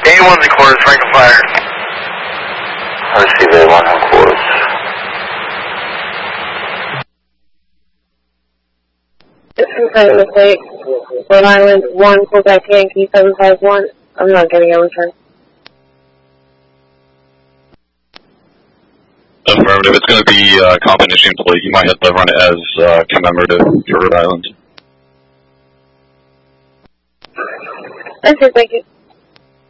A1's in quarters, rank of fire. I receive A1 in quarters. It's confirmed mistake. Rhode Island 1, Quebec Yankee 751. I'm not getting a return. Affirmative. It's going to be combination plate. You might have to run it as commemorative for Rhode Island. That's it, thank you.